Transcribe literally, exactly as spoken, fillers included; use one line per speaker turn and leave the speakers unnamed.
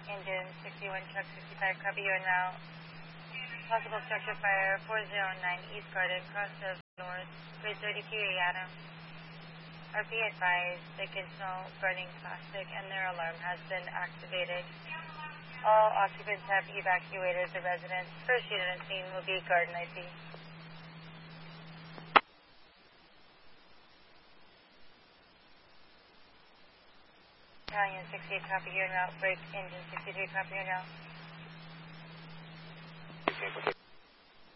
Engine sixty-one, truck sixty-five, copy you en route. Possible structure fire, four zero nine East Garden, cross of north, grid thirty-two, Adam. R P advised the conventional burning plastic and their alarm has been activated. All occupants have evacuated the residence. First unit on scene will be Garden I P. Italian sixty-eight, copy you en route. Break engine sixty-three, copy you en route.